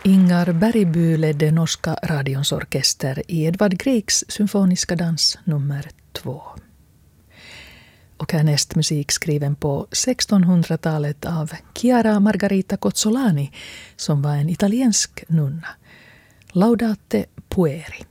Ingar Bergby ledde norska radions orkester i Edvard Griegs symfoniska dans nummer 2. Och härnäst musik skriven på 1600-talet av Chiara Margarita Cozzolani som var en italiensk nunna. Laudate pueri.